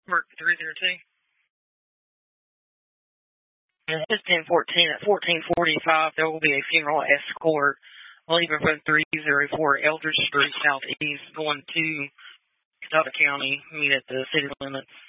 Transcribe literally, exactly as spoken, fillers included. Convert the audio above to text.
Mark three zero two. And it's ten fourteen. At fourteen forty-five, there will be a funeral escort leaving from three oh four Eldridge Street Southeast going to Cuyahoga County, meet at the city limits.